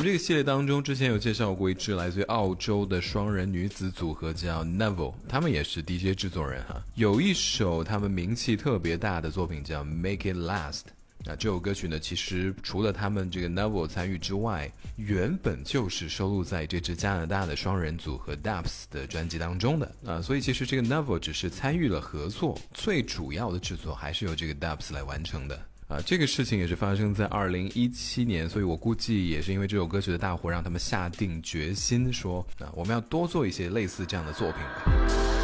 这个系列当中之前有介绍过一支来自于澳洲的双人女子组合叫 Neville， 他们也是 DJ 制作人哈。有一首他们名气特别大的作品叫 Make It Last，那这首歌曲呢，其实除了他们这个 Neville 参与之外，原本就是收录在这支加拿大的双人组合 Dubs 的专辑当中的所以其实这个 Neville 只是参与了合作，最主要的制作还是由这个 Dubs 来完成的。这个事情也是发生在2017年，所以我估计也是因为这首歌曲的大火，让他们下定决心说，我们要多做一些类似这样的作品吧。